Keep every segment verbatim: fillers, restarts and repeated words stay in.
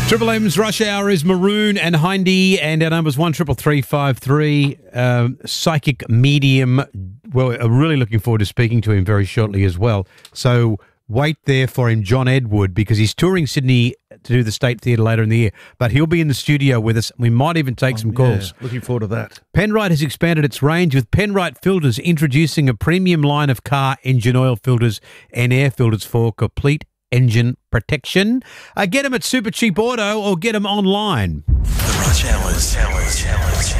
Triple M's Rush Hour is Maroon and Hindy, and our number's one triple three five three. Um, psychic medium. Well, I'm really looking forward to speaking to him very shortly as well. So wait there for him, John Edward, because he's touring Sydney to do the State Theatre later in the year. But he'll be in the studio with us. We might even take oh, some calls. Yeah, looking forward to that. Penrite has expanded its range with Penrite Filters, introducing a premium line of car engine oil filters and air filters for complete engine protection. Uh, get them at Super Cheap Auto or get them online. The Rush Hours. Hours, hours,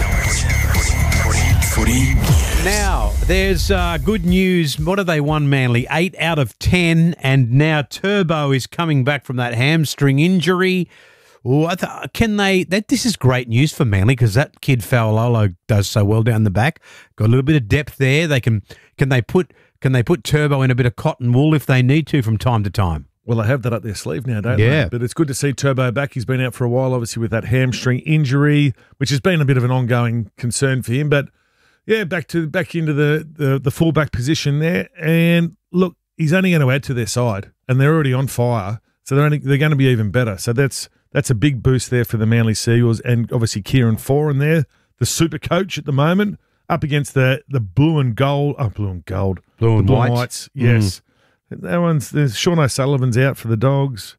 hours. Footy. Now, there's uh, good news. What have they won, Manly? Eight out of ten, and now Turbo is coming back from that hamstring injury. Ooh, I th- can they? That this is great news for Manly because that kid Faololo does so well down the back. Got a little bit of depth there. They can can they put can they put Turbo in a bit of cotton wool if they need to from time to time? Well, they have that up their sleeve now, don't yeah. they? But it's good to see Turbo back. He's been out for a while, obviously, with that hamstring injury, which has been a bit of an ongoing concern for him. But, yeah, back to back into the, the, the fullback position there. And, look, he's only going to add to their side, and they're already on fire, so they're, only, they're going to be even better. So that's that's a big boost there for the Manly Seagulls, and obviously Kieran Foran there, the super coach at the moment, up against the, the blue and gold. Oh, blue and gold. Blue and blue white. And whites, yes. Mm. That one's there's Sean O'Sullivan's out for the Dogs.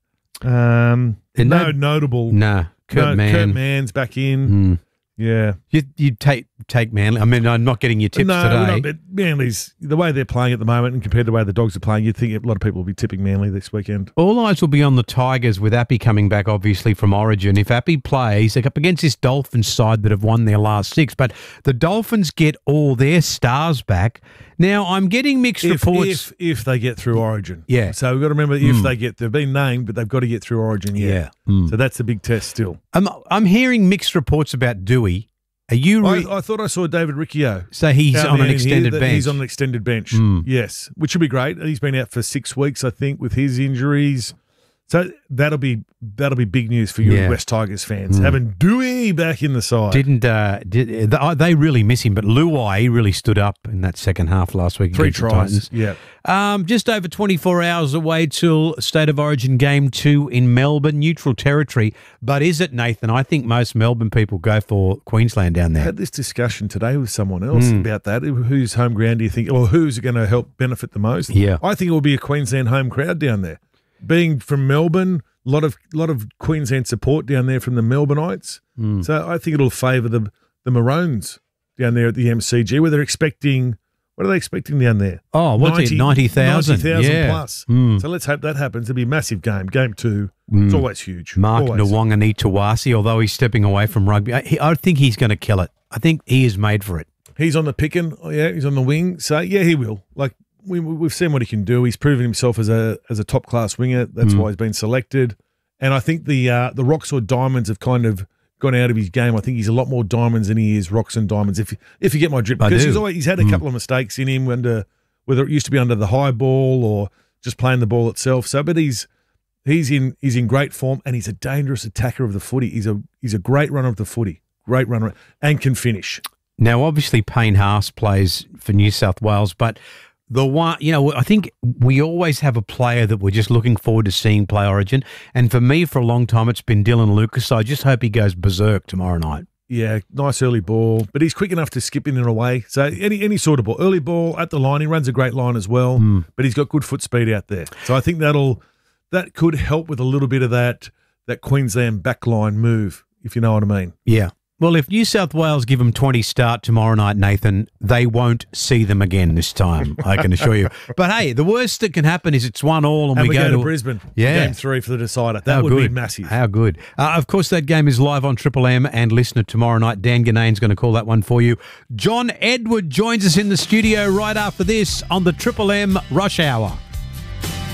Um, no, no notable. Nah, Kurt no, Mann. Kurt Mann's back in. Mm. Yeah, you you take take Manly. I mean, I'm not getting your tips no, today. No, but Manly's the way they're playing at the moment, and compared to the way the Dogs are playing, you'd think a lot of people will be tipping Manly this weekend. All eyes will be on the Tigers with Appy coming back, obviously from Origin. If Appy plays, they're up against this Dolphins side that have won their last six, but the Dolphins get all their stars back. Now, I'm getting mixed if, reports. If if they get through Origin. Yeah. So we've got to remember, if mm. they get, they've been named, but they've got to get through Origin. Yeah. yeah. Mm. So that's the big test still. I'm, I'm hearing mixed reports about Dewey. Are you? Re- I, I thought I saw David Riccio. So he's on an extended here, bench. He's on an extended bench. Mm. Yes, which would be great. He's been out for six weeks, I think, with his injuries. So that'll be that'll be big news for you yeah. West Tigers fans, mm. having Dewey back in the side. Didn't uh, did they really miss him? But Luai, he really stood up in that second half last week. Three against tries. The Yeah. Um, just over twenty-four hours away till State of Origin Game Two in Melbourne, neutral territory. But is it, Nathan? I think most Melbourne people go for Queensland down there. I had this discussion today with someone else mm. about that. Whose home ground do you think, or who's going to help benefit the most? Yeah, I think it will be a Queensland home crowd down there. Being from Melbourne, a lot of lot of Queensland support down there from the Melbourneites. Mm. So I think it'll favour the the Maroons down there at the M C G, where they're expecting. What are they expecting down there? Oh, what's ninety, it? ninety thousand. ninety thousand yeah. plus. Mm. So let's hope that happens. It'll be a massive game. Game two. Mm. It's always huge. Mark always. Nwangani Tawasi, although he's stepping away from rugby, I, I think he's going to kill it. I think he is made for it. He's on the picking. Oh, yeah, he's on the wing. So, yeah, he will. Like, we, we've seen what he can do. He's proven himself as a as a top-class winger. That's mm. why he's been selected. And I think the uh, the Rocks or Diamonds have kind of gone out of his game. I think he's a lot more diamonds than he is rocks and diamonds, if if you get my drift. Because he's, always, he's had a mm. couple of mistakes in him, under whether it used to be under the high ball or just playing the ball itself. So, but he's he's in he's in great form, and he's a dangerous attacker of the footy. He's a he's a great runner of the footy, great runner, and can finish. Now, obviously, Payne Haas plays for New South Wales, but the one, you know, I think we always have a player that we're just looking forward to seeing play Origin. And for me, for a long time, it's been Dylan Lucas. So I just hope he goes berserk tomorrow night. Yeah, nice early ball, but he's quick enough to skip in and away. So any any sort of ball, early ball at the line, he runs a great line as well. Mm. But he's got good foot speed out there. So I think that'll that could help with a little bit of that that Queensland backline move, if you know what I mean. Yeah. Well, if New South Wales give them twenty start tomorrow night, Nathan, they won't see them again this time, I can assure you. But, hey, the worst that can happen is it's one all and, and we, we go, go to, to Brisbane, yeah. game three for the decider. That How would good. be massive. How good. Uh, of course, that game is live on Triple M and Listener tomorrow night. Dan Ganane's going to call that one for you. John Edward joins us in the studio right after this on the Triple M Rush Hour.